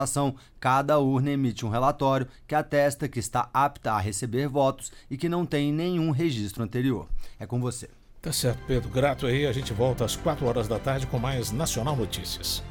cada urna emite um relatório que atesta que está apta a receber votos e que não tem nenhum registro anterior. É com você. Tá certo, Pedro. Grato aí. A gente volta às 4 horas da tarde com mais Nacional Notícias.